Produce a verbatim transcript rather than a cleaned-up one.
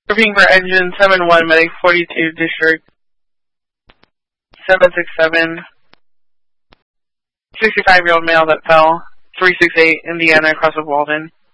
Repeating for engine seven one, medic forty-two, district seven six seven. sixty-five-year-old male that fell. three six eight, Indiana, across of Walden.